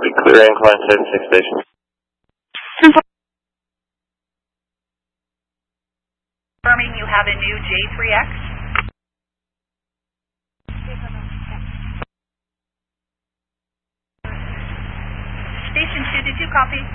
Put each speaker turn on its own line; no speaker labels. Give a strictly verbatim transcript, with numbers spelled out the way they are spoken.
Clear incline seventy-six station.
Confirming you have a new J three X. Station two, did you copy?